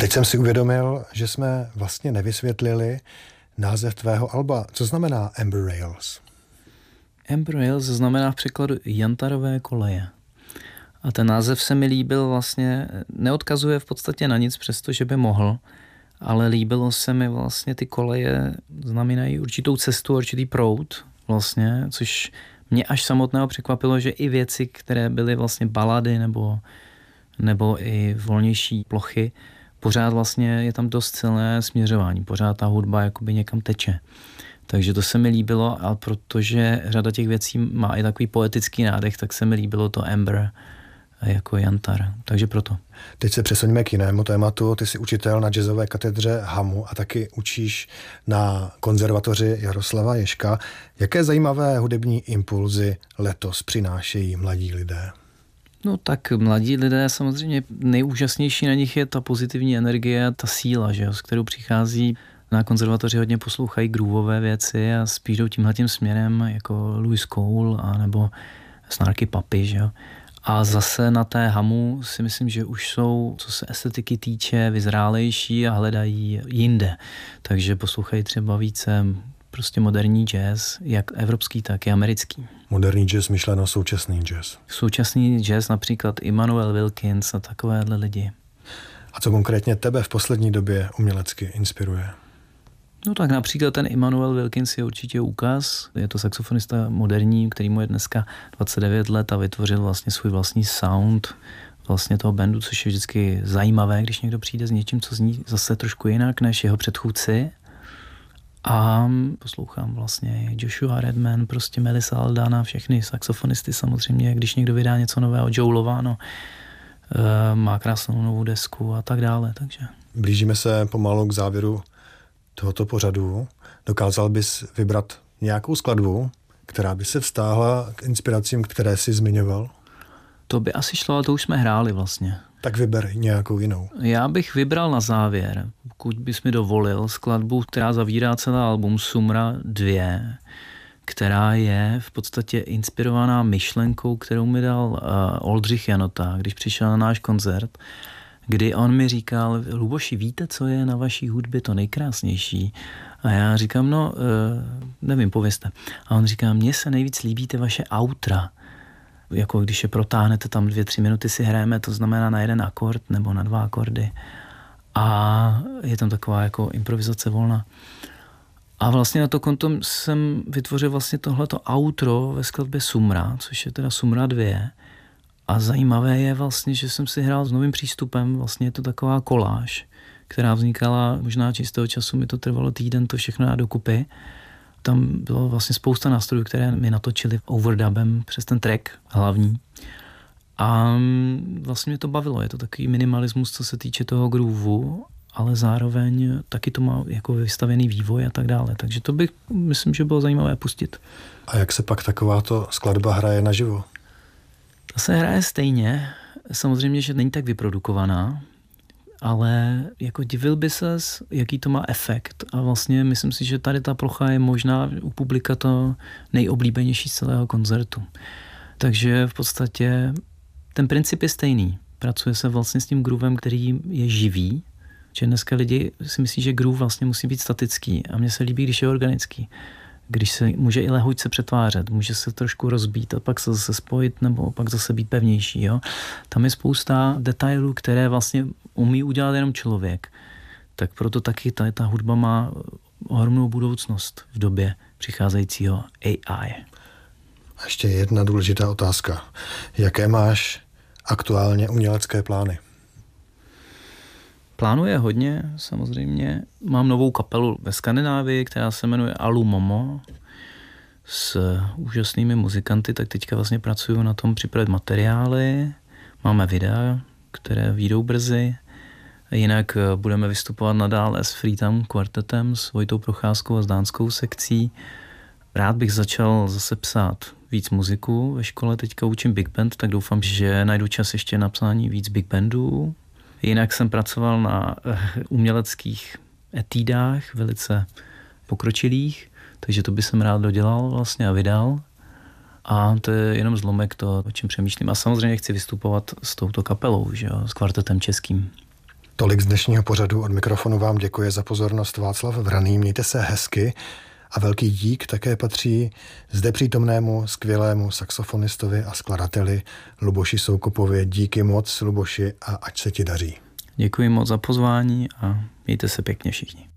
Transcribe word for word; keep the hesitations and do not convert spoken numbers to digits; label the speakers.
Speaker 1: teď jsem si uvědomil, že jsme vlastně nevysvětlili název tvého alba. Co znamená Amber Rails?
Speaker 2: Amber Rails znamená v překladu jantarové koleje. A ten název se mi líbil vlastně, neodkazuje v podstatě na nic, přestože by mohl, ale líbilo se mi vlastně, ty koleje znamenají určitou cestu, určitý proud vlastně, což mě až samotného překvapilo, že i věci, které byly vlastně balady nebo, nebo i volnější plochy, pořád vlastně je tam dost silné směřování, pořád ta hudba jakoby někam teče. Takže to se mi líbilo, a protože řada těch věcí má i takový poetický nádech, tak se mi líbilo to Amber jako jantar, takže proto.
Speaker 1: Teď se přesuňme k jinému tématu. Ty jsi učitel na jazzové katedře Hamu a taky učíš na konzervatoři Jaroslava Ježka. Jaké zajímavé hudební impulzy letos přinášejí mladí lidé?
Speaker 2: No tak mladí lidé samozřejmě nejúžasnější na nich je ta pozitivní energie, ta síla, že jo, s kterou přichází. Na konzervatoři hodně poslouchají groovové věci a spíš jdou tímhletím směrem jako Louis Cole a nebo Snarky Puppy, že jo. A zase na té Hamu si myslím, že už jsou, co se estetiky týče, vyzrálejší a hledají jinde. Takže poslouchají třeba více prostě moderní jazz, jak evropský, tak i americký.
Speaker 1: Moderní jazz, myšleno současný jazz.
Speaker 2: Současný jazz, například Immanuel Wilkins a takovéhle lidi.
Speaker 1: A co konkrétně tebe v poslední době umělecky inspiruje?
Speaker 2: No tak například ten Immanuel Wilkins je určitě úkaz. Je to saxofonista moderní, který mu je dneska dvacet devět let a vytvořil vlastně svůj vlastní sound vlastně toho bandu, což je vždycky zajímavé, když někdo přijde s něčím, co zní zase trošku jinak než jeho předchůdci. A poslouchám vlastně Joshua Redman, prostě Melissa Aldana, všechny saxofonisty samozřejmě, když někdo vydá něco nového, Joe Lovano, má krásnou novou desku a tak dále, takže.
Speaker 1: Blížíme se pomalu k závěru tohoto pořadu. Dokázal bys vybrat nějakou skladbu, která by se vztáhla k inspiracím, které jsi zmiňoval?
Speaker 2: To by asi šlo, ale to už jsme hráli vlastně.
Speaker 1: Tak vyber nějakou jinou.
Speaker 2: Já bych vybral na závěr, pokud bys mi dovolil, skladbu, která zavírá celý album Sumra dva, která je v podstatě inspirovaná myšlenkou, kterou mi dal uh, Oldřich Janota, když přišel na náš koncert, kdy on mi říkal: Luboši, víte, co je na vaší hudbě to nejkrásnější? A já říkám, no, uh, nevím, povězte. A on říká, mně se nejvíc líbí ty vaše outra. Jako když je protáhnete tam dvě, tři minuty si hrajeme, to znamená na jeden akord nebo na dva akordy. A je tam taková jako improvizace volná. A vlastně na to konto jsem vytvořil vlastně tohleto outro ve skladbě Sumra, což je teda Sumra dva. A zajímavé je vlastně, že jsem si hrál s novým přístupem, vlastně je to taková koláž, která vznikala možná čistého času, mi to trvalo týden to všechno dát dokupy. Tam bylo vlastně spousta nástrojů, které mi natočili overdubem přes ten track hlavní. A vlastně mě to bavilo, je to takový minimalismus, co se týče toho grooveu, ale zároveň taky to má jako vystavený vývoj a tak dále. Takže to bych, myslím, že bylo zajímavé pustit.
Speaker 1: A jak se pak takováto skladba hraje naživo?
Speaker 2: Ta se hraje stejně, samozřejmě, že není tak vyprodukovaná, ale jako divil by ses, jaký to má efekt. A vlastně myslím si, že tady ta plocha je možná u publika to nejoblíbenější z celého koncertu. Takže v podstatě ten princip je stejný. Pracuje se vlastně s tím groovem, který je živý. Že dneska lidi si myslí, že groove vlastně musí být statický a mně se líbí, když je organický. Když se může i lehůjce přetvářet, může se trošku rozbít a pak se zase spojit nebo pak zase být pevnější. Jo? Tam je spousta detailů, které vlastně umí udělat jenom člověk. Tak proto taky ta, ta hudba má ohromnou budoucnost v době přicházejícího A I.
Speaker 1: A ještě jedna důležitá otázka. Jaké máš aktuálně umělecké plány?
Speaker 2: Plánuje hodně, samozřejmě. Mám novou kapelu ve Skandinávii, která se jmenuje Alu Momo s úžasnými muzikanty, tak teďka vlastně pracuju na tom připravit materiály. Máme videa, které vyjdou brzy. Jinak budeme vystupovat nadále s Freetown kvartetem, s Vojtou Procházkou a s dánskou sekcí. Rád bych začal zase psát víc muziku. Ve škole teďka učím big band, tak doufám, že najdu čas ještě na psání víc big bandů. Jinak jsem pracoval na uměleckých etídách, velice pokročilých, takže to by jsem rád dodělal vlastně a vydal. A to je jenom zlomek toho, o čem přemýšlím. A samozřejmě chci vystupovat s touto kapelou, že jo, s kvartetem českým.
Speaker 1: Tolik z dnešního pořadu. Od mikrofonu vám děkuje za pozornost Václav Vraný. Mějte se hezky a velký dík také patří zde přítomnému skvělému saxofonistovi a skladateli Luboši Soukupovi. Díky moc, Luboši, a ať se ti daří.
Speaker 2: Děkuji moc za pozvání a mějte se pěkně všichni.